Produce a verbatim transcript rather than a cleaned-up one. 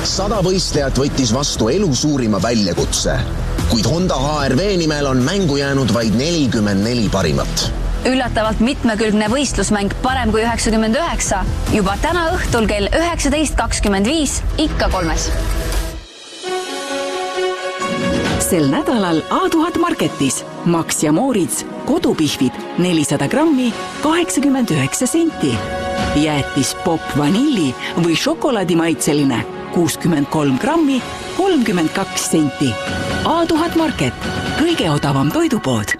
sada võistlejat võttis vastu elu suurima väljakutse, kuid Honda H R V nimel on mängu jäänud vaid nelikümmend neli parimat. Üllatavalt mitmekülgne võistlusmäng parem kui üheksakümmend üheksa. Juba täna õhtul kell üheksateist kakskümmend viis ikka kolmes. Sel nädalal A tuhat Marketis Max ja Moritz kodupihvid nelisada grammi kaheksakümmend üheksa senti. Jäätis pop vanilli või šokolaadimaitseline kuuskümmend kolm grammi kolmkümmend kaks senti. A tuhat Market, kõige odavam toidupood.